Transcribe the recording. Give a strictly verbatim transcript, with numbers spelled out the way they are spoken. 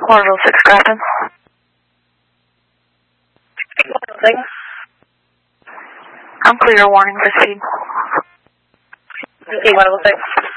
one oh six Grafton. I'm clear, warning for speed. Okay, one oh six.